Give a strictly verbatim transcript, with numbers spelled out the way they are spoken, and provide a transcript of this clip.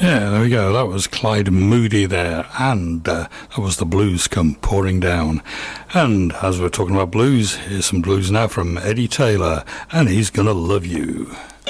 Yeah, there we go. That was Clyde Moody there, and uh, that was The Blues Come Pouring Down. And as we're talking about blues, here's some blues now from Eddie Taylor, and He's Gonna Love You.